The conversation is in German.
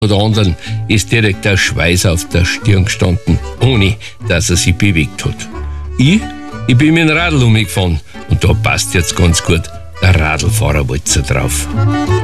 oder anderen ist direkt der Schweiß auf der Stirn gestanden, ohne dass er sich bewegt hat. Ich bin mit dem Radl umgefahren und da passt jetzt ganz gut der Radlfahrerwalzer drauf.